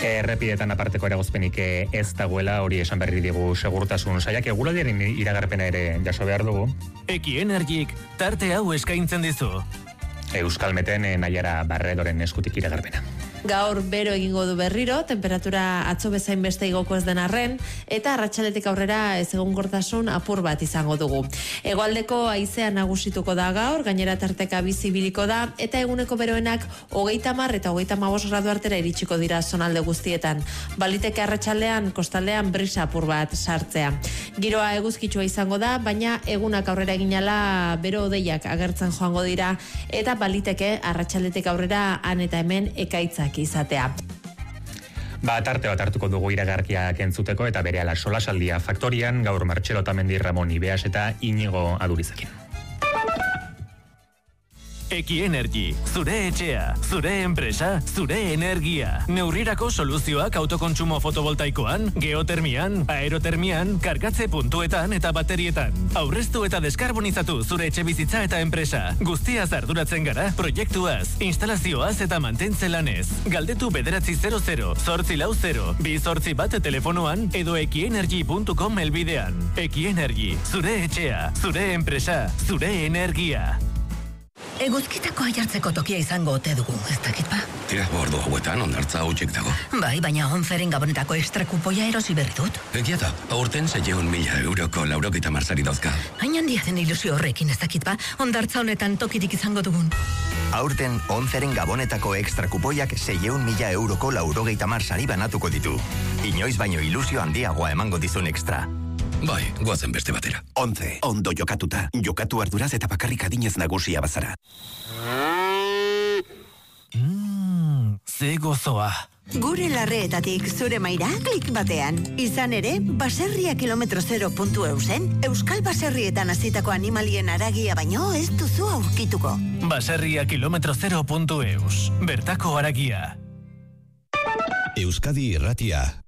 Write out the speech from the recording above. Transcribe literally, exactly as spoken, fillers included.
Errepidetan aparteko eragozpenik ez dagoela, hori esan berri digu segurtasun saiak. Eguraldiaren iragarpena ere jaso behar dugu. Eki Energik tarte hau eskaintzen dizu. Euskalmeten Naiara Barredoren eskutik iragarpena. Gaur bero egingo du berriro, temperatura atzo bezain beste igoko ez den arren, eta arratsaletik aurrera ezegonkortasun apur bat izango dugu. Hegoaldeko haizea nagusituko da gaur, gainera tarteka bizibiliko da, eta eguneko beroenak hogeita hamar eta hogeita hamabost gradu artera iritsiko dira zonalde guztietan. Baliteke arratsaldean kostaldean brisa apur bat sartzea. Giroa eguzkitsua izango da, baina egunak aurrera eginala bero hodeiak agertzen joango dira, eta baliteke arratsaldetik aurrera han eta hemen ekaitzak izatea. Ba, tarte bat hartuko dugu iragarkiak entzuteko eta berehala solasaldia faktorian, gaur Martxelo Otamendi, Ramon Ibeas eta Inigo Adurizekin. Eki Energy, zure etxea, zure enpresa, zure energia. Neurrirako soluzioak autokontsumo fotovoltaikoan, geotermian, aerotermian, kargatze puntuetan eta baterietan. Aurreztu eta deskarbonizatu zure etxe bizitza eta enpresa. Guztiaz arduratzen gara, proiektuaz, instalazioaz eta mantentze lanez. Galdetu bederatzi zero zero, zortzi lau zero, bi zortzi bat telefonoan edo ekienergy puntu com elbidean. Eki Energy, zure etxea, zure enpresa, zure energia. Eguzkitako aiartzeko tokia izango ote dugu, ez dakit ba? Tira, ordu hauetan ondartza hautsik dago. Bai, baina onzeren gabonetako ekstra kupoia erosi berri dut. Egia da, aurten zeiehun mila euroko laurogita marsari dauzka. Hain handia den ilusio horrekin ez dakit ba, ondartza honetan tokirik izango dugun. Aurten onzeren gabonetako ekstra kupoiak zeiehun mila euroko laurogeita marsari banatuko ditu. Inoiz baino ilusio handiagoa emango dizun ekstra. Bai, goazen beste batera. Once, ondo jokatuta. Jokatu arduraz eta bakarrik adinez nagusia bazara. Mmm, ze gozoa. Gure larreetatik zure maira klik batean. Izan ere, baserria kilometro zero puntu eusen, Euskal Baserrietan hasitako animalien haragia baino ez duzu aurkituko. Baserria kilometro zero puntu eus. Bertako haragia. Euskadi Irratia.